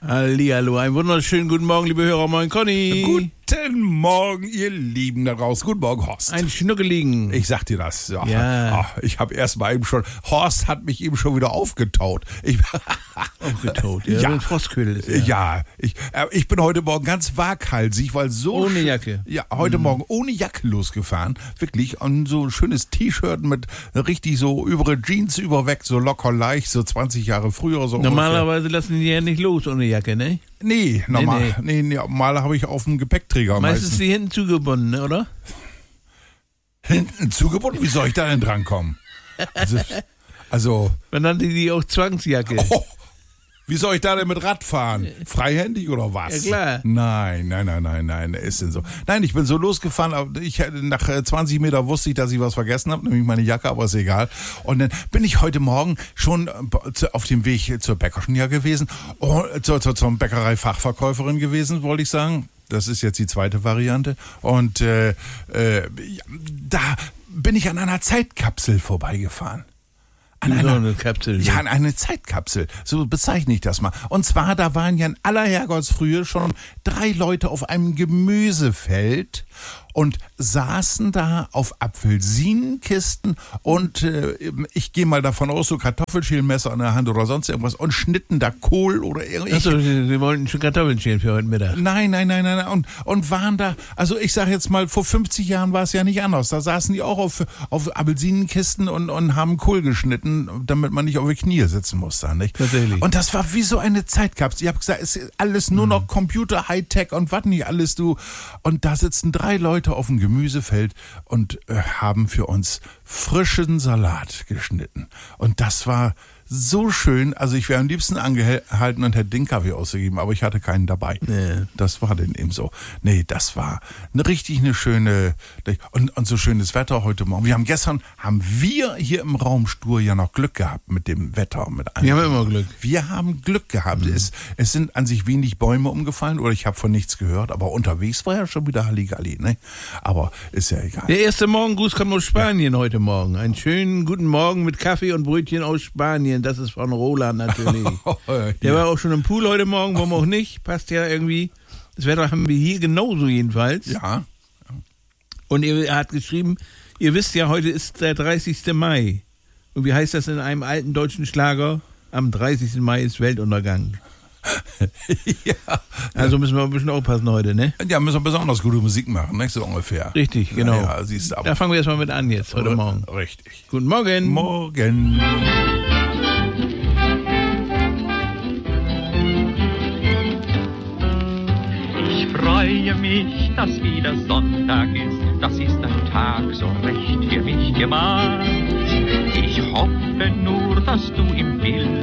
Hallihallo, einen wunderschönen guten Morgen, liebe Hörer. Moin, Conny. Guten Morgen, ihr Lieben da draußen. Guten Morgen, Horst. Ein Schnuckeligen. Ich sag dir das. Ja. Ach, ich habe erst mal eben schon, Horst hat mich eben schon wieder aufgetaut. Aufgetaut, ja. Ja. Ein Frostködel ist Ich bin heute Morgen ganz waghalsig, weil so... Ohne Jacke. Ja, heute Morgen ohne Jacke losgefahren. Wirklich. Und so ein schönes T-Shirt mit richtig so über Jeans überweg, so locker leicht, so 20 Jahre früher. So Normalerweise lassen die ja nicht los ohne Jacke, ne? Nee, normal habe ich auf dem Gepäckträger Meistens die hinten zugebunden, ne, oder? Hinten zugebunden? Wie soll ich da denn drankommen? Also Man nannte die auch Zwangsjacke. Wie soll ich da denn mit Rad fahren? Freihändig oder was? Ja, klar. Nein, ist denn so. Nein, ich bin so losgefahren, aber nach 20 Meter wusste ich, dass ich was vergessen habe, nämlich meine Jacke, aber ist egal. Und dann bin ich heute Morgen schon auf dem Weg zur Bäckerschen gewesen, zur Bäckerei-Fachverkäuferin gewesen, wollte ich sagen. Das ist jetzt die zweite Variante. Und da bin ich an einer Zeitkapsel vorbeigefahren. Eine Kapsel. Ja, an eine Zeitkapsel. So bezeichne ich das mal. Und zwar, da waren ja in aller Herrgottsfrühe schon 3 Leute auf einem Gemüsefeld und saßen da auf Apfelsinenkisten und ich gehe mal davon aus, so Kartoffelschälmesser in der Hand oder sonst irgendwas und schnitten da Kohl oder irgendwas. Achso, Sie wollten schon Kartoffeln schälen für heute Mittag. Nein. Und waren da, also ich sage jetzt mal, vor 50 Jahren war es ja nicht anders. Da saßen die auch auf Apfelsinenkisten und haben Kohl geschnitten, damit man nicht auf die Knie sitzen muss da, nicht? Tatsächlich. Und das war wie so eine Zeitkapsel. Ich habe gesagt, es ist alles nur noch Computer, Hightech und was nicht alles, du. Und da sitzen 3 Leute auf dem Gemüsefeld und haben für uns frischen Salat geschnitten. Und das war so schön, also ich wäre am liebsten angehalten und hätte den Kaffee ausgegeben, aber ich hatte keinen dabei. Nee. Das war denn eben so. Nee, das war eine schöne, und so schönes Wetter heute Morgen. Gestern haben wir hier im Raum Stur ja noch Glück gehabt mit dem Wetter. Wir haben immer Glück. Wir haben Glück gehabt. Es sind an sich wenig Bäume umgefallen oder ich habe von nichts gehört, aber unterwegs war ja schon wieder Halligalli, ne? Aber ist ja egal. Der erste Morgengruß kommt aus Spanien heute Morgen. Einen schönen guten Morgen mit Kaffee und Brötchen aus Spanien. Das ist von Roland natürlich. Der war auch schon im Pool heute Morgen, warum auch nicht. Passt ja irgendwie. Das Wetter haben wir hier genauso jedenfalls. Ja. Und er hat geschrieben, ihr wisst ja, heute ist der 30. Mai. Und wie heißt das in einem alten deutschen Schlager? Am 30. Mai ist Weltuntergang. Ja. Also müssen wir ein bisschen aufpassen heute, ne? Ja, müssen wir besonders gute Musik machen, nicht so ungefähr. Richtig, genau. Ja, siehst du, aber Da fangen wir erstmal mit an jetzt, heute Morgen. Richtig. Guten Morgen. Morgen. Ich freue mich, dass wieder Sonntag ist. Das ist ein Tag so recht für mich gemacht. Ich hoffe nur, dass du im Bilde